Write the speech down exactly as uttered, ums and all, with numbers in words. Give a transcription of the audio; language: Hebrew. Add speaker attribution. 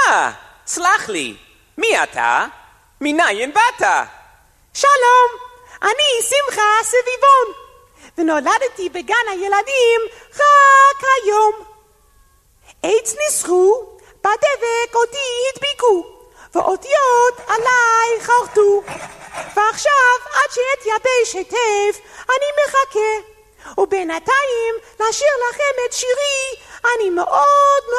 Speaker 1: אה, סלח לי, מי אתה? מניין באת?
Speaker 2: שלום, אני שמחה סביבון, ונולדתי בגן הילדים רק היום. עץ ניסחו, בדבק אותי הדביקו, ואותיות עליי חרטו, ועכשיו עד שאתייבש היטב אני מחכה, ובינתיים לשיר לכם את שירי אני מאוד